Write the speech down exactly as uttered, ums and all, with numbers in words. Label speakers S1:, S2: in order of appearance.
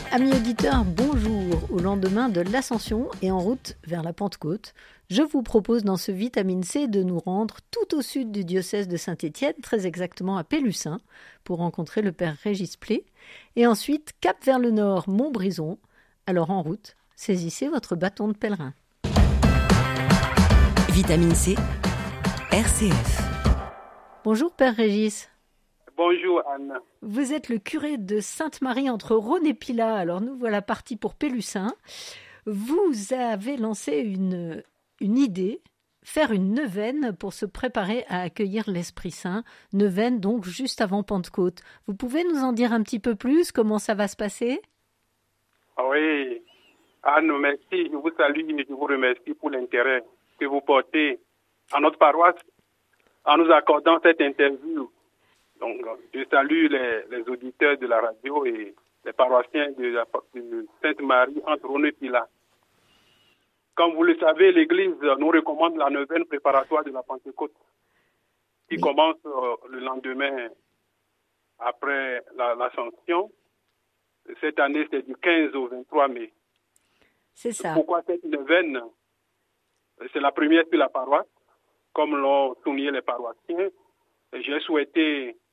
S1: Amis auditeurs, bonjour. Au lendemain de l'Ascension et en route vers la Pentecôte, je vous propose dans ce Vitamine C de nous rendre tout au sud du diocèse de Saint-Étienne, très exactement à Pélussin, pour rencontrer le Père Régis Plé. Et ensuite, cap vers le nord, Montbrison. Alors en route, saisissez votre bâton de pèlerin.
S2: Vitamine C, R C F.
S1: Bonjour Père Régis.
S3: Bonjour Anne.
S1: Vous êtes le curé de Sainte-Marie entre Rhône et Pilat. Alors nous voilà partis pour Pélussin. Vous avez lancé une, une idée, faire une neuvaine pour se préparer à accueillir l'Esprit Saint. Neuvaine donc juste avant Pentecôte. Vous pouvez nous en dire un petit peu plus, comment ça va se passer ?
S3: Oui, Anne, merci. Je vous salue et je vous remercie pour l'intérêt que vous portez à notre paroisse en nous accordant cette interview. Donc, je salue les, les auditeurs de la radio et les paroissiens de, la, de Sainte-Marie entre Rhône et Pilat. Comme vous le savez, l'Église nous recommande la neuvaine préparatoire de la Pentecôte qui oui. commence euh, le lendemain après la, l'Ascension. Cette année, c'est du quinze au vingt-trois mai.
S1: C'est ça.
S3: Pourquoi cette neuvaine ? C'est la première sur la paroisse, comme l'ont souligné les paroissiens. J'ai souhaité